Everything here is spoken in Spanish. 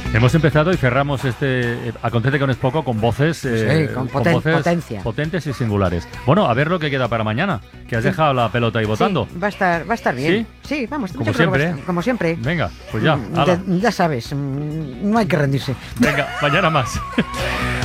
Hemos empezado y cerramos este Acontece con es poco con voces, con voces potencia. potentes y singulares. Bueno, a ver lo que queda para mañana, que has dejado la pelota ahí votando. Sí, va a estar bien. Sí, vamos. Como yo creo que siempre. como siempre. Venga, pues ya. Hala. Ya sabes, no hay que rendirse. Venga, mañana más.